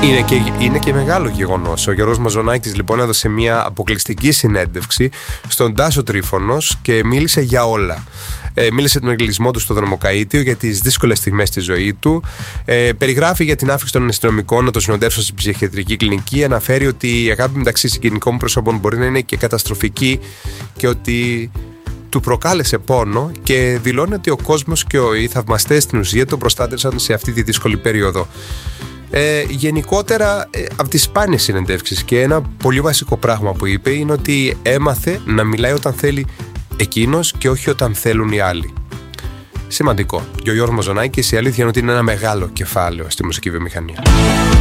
Είναι και μεγάλο γεγονός. Ο Γιώργος Μαζονάκης λοιπόν έδωσε μια αποκλειστική συνέντευξη στον Τάσο Τρίφωνος και μίλησε για όλα. Μίλησε τον εγκλισμό του στο δρομοκαΐτιο, για τις δύσκολες στιγμές στη ζωή του. Περιγράφει για την άφηξη των αστυνομικών να το συνοδεύσουν στην ψυχιατρική κλινική. Αναφέρει ότι η αγάπη μεταξύ συγγενικών προσώπων μπορεί να είναι και καταστροφική και ότι του προκάλεσε πόνο, και δηλώνει ότι ο κόσμος και οι θαυμαστές στην ουσία τον προστάτευσαν σε αυτή τη δύσκολη περίοδο. Γενικότερα από τις σπάνιες συνεντεύξεις, και ένα πολύ βασικό πράγμα που είπε είναι ότι έμαθε να μιλάει όταν θέλει εκείνος και όχι όταν θέλουν οι άλλοι. Σημαντικό. Και ο Γιώργος Μαζονάκης, η αλήθεια είναι ότι είναι ένα μεγάλο κεφάλαιο στη μουσική βιομηχανία.